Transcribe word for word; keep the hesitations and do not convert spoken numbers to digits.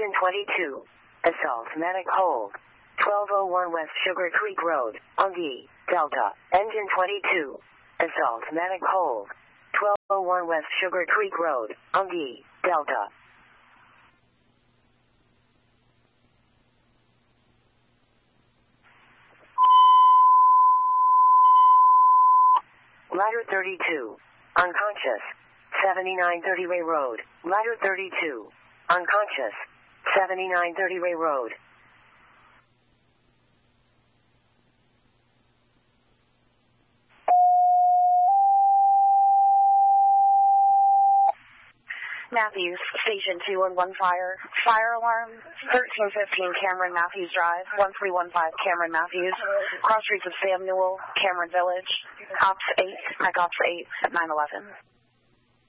Engine twenty-two. Assault medic hold. twelve oh one West Sugar Creek Road, Ungi, Delta. Engine twenty-two. Assault medic hold. twelve oh one West Sugar Creek Road, Ungi, Delta. Ladder thirty-two. Unconscious. seventy-nine thirty Ray Road. Ladder thirty-two. Unconscious. seventy-nine thirty Ray Road. Matthews, Station two one one Fire. Fire alarm, thirteen fifteen Cameron Matthews Drive, one three one five Cameron Matthews. Cross streets of Sam Newell, Cameron Village. Ops eight, Mike Ops eight at nine eleven.